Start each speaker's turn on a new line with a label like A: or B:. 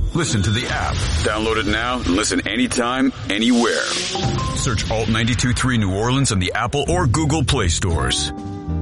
A: Listen to the app. Download it now and listen anytime, anywhere. Search Alt 92.3 New Orleans on the Apple or Google Play stores.